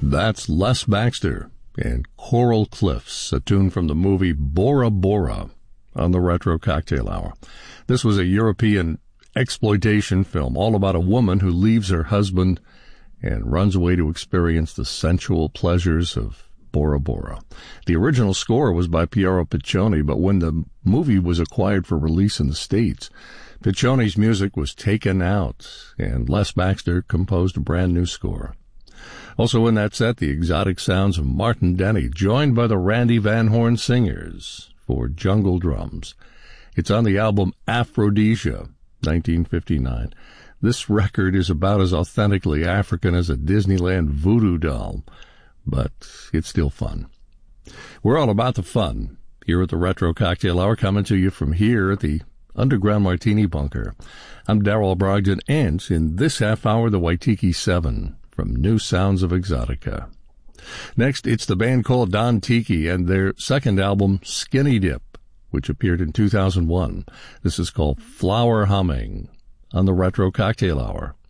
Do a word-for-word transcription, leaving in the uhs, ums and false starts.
That's Les Baxter and Coral Cliffs, a tune from the movie Bora Bora on the Retro Cocktail Hour. This was a European exploitation film all about a woman who leaves her husband and runs away to experience the sensual pleasures of Bora Bora. The original score was by Piero Piccioni, but when the movie was acquired for release in the States, Piccioni's music was taken out, and Les Baxter composed a brand new score. Also in that set, the exotic sounds of Martin Denny, joined by the Randy Van Horn Singers for Jungle Drums. It's on the album Aphrodisia, nineteen fifty-nine. This record is about as authentically African as a Disneyland voodoo doll, but it's still fun. We're all about the fun here at the Retro Cocktail Hour, coming to you from here at the Underground Martini Bunker. I'm Darrell Brogdon, and in this half hour, the Waitiki Seven from New Sounds of Exotica. Next, it's the band called Don Tiki and their second album, Skinny Dip, which appeared in two thousand one. This is called Flower Humming on the Retro Cocktail Hour